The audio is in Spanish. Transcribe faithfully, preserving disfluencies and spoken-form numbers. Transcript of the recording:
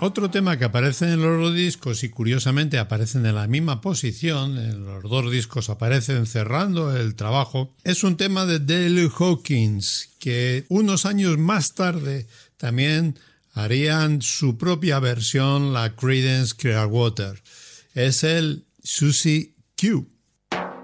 Otro tema que aparece en los dos discos y curiosamente aparecen en la misma posición, en los dos discos aparecen cerrando el trabajo, es un tema de Dale Hawkins, que unos años más tarde también harían su propia versión, la Creedence Clearwater. Es el Susie Q.